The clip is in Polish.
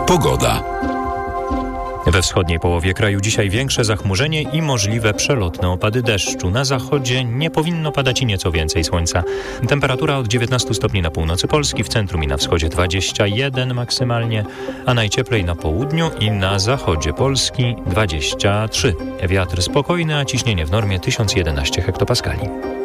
Pogoda. We wschodniej połowie kraju dzisiaj większe zachmurzenie i możliwe przelotne opady deszczu. Na zachodzie nie powinno padać i nieco więcej słońca. Temperatura od 19 stopni na północy Polski, w centrum i na wschodzie 21 maksymalnie, a najcieplej na południu i na zachodzie Polski 23. Wiatr spokojny, a ciśnienie w normie 1011 hektopaskali.